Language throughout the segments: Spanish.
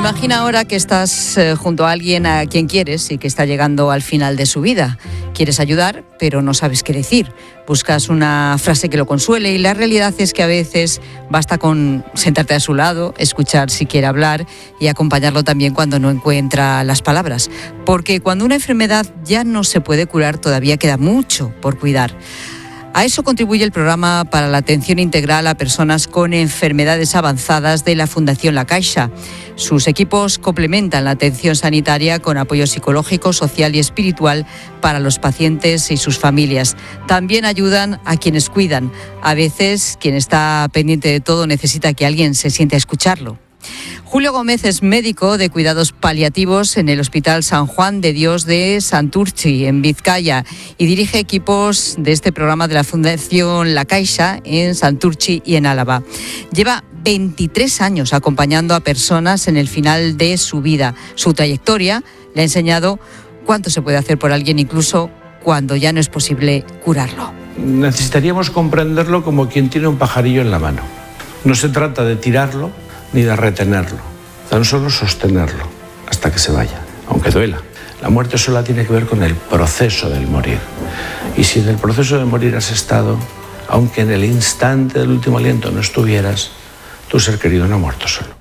Imagina ahora que estás junto a alguien a quien quieres y que está llegando al final de su vida. Quieres ayudar, pero no sabes qué decir. Buscas una frase que lo consuele y la realidad es que a veces basta con sentarte a su lado, escuchar si quiere hablar y acompañarlo también cuando no encuentra las palabras. Porque cuando una enfermedad ya no se puede curar, todavía queda mucho por cuidar. A eso contribuye el programa para la atención integral a personas con enfermedades avanzadas de la Fundación La Caixa. Sus equipos complementan la atención sanitaria con apoyo psicológico, social y espiritual para los pacientes y sus familias. También ayudan a quienes cuidan. A veces, quien está pendiente de todo necesita que alguien se siente a escucharlo. Julio Gómez es médico de cuidados paliativos en el Hospital San Juan de Dios de Santurtzi, en Vizcaya, y dirige equipos de este programa de la Fundación La Caixa en Santurtzi y en Álava. Lleva 23 años acompañando a personas en el final de su vida. Su trayectoria le ha enseñado cuánto se puede hacer por alguien, incluso cuando ya no es posible curarlo. Necesitaríamos comprenderlo como quien tiene un pajarillo en la mano. No se trata de tirarlo ni de retenerlo, tan solo sostenerlo hasta que se vaya, aunque duela. La muerte sola tiene que ver con el proceso del morir. Y si en el proceso de morir has estado, aunque en el instante del último aliento no estuvieras, tu ser querido no ha muerto solo.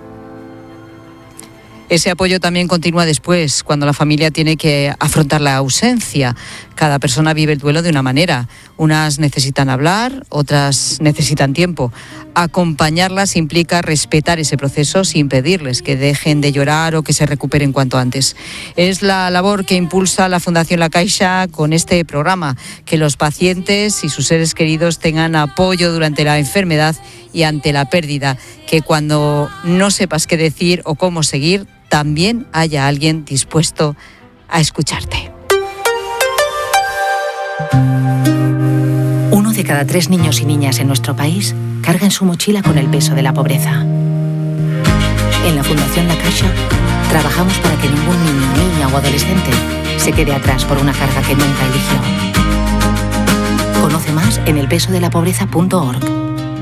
Ese apoyo también continúa después, cuando la familia tiene que afrontar la ausencia. Cada persona vive el duelo de una manera. Unas necesitan hablar, otras necesitan tiempo. Acompañarlas implica respetar ese proceso sin pedirles que dejen de llorar o que se recuperen cuanto antes. Es la labor que impulsa la Fundación La Caixa con este programa, que los pacientes y sus seres queridos tengan apoyo durante la enfermedad y ante la pérdida, que cuando no sepas qué decir o cómo seguir, también haya alguien dispuesto a escucharte. 1 de cada 3 niños y niñas en nuestro país carga en su mochila con el peso de la pobreza. En la Fundación La Caixa trabajamos para que ningún niño, niña o adolescente se quede atrás por una carga que nunca eligió. Conoce más en elpesodelapobreza.org.